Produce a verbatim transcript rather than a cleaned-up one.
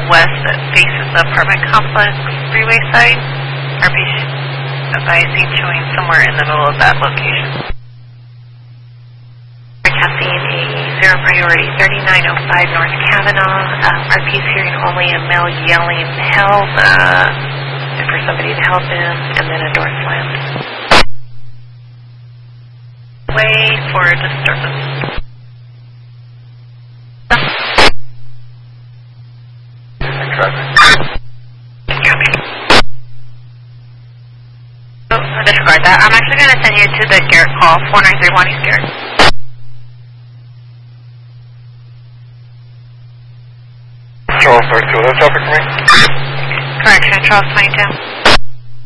west that faces the apartment complex freeway site. R P advising showing somewhere in the middle of that location. Forecasting a zero priority thirty-nine oh five North Kavanaugh. Uh, R P's hearing only a male yelling help uh, for somebody to help him, and then a door slammed. Wait for disturbance. Disregard that. I'm actually going to send you to the Garrett call, four nine three one East Garrett. Charles, thirty-two, is that traffic for me? Correction, Charles twenty-two.